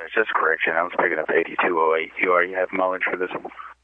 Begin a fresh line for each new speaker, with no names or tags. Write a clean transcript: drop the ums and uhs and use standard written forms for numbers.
just correction. I was picking up 8208. You already have mileage for this one?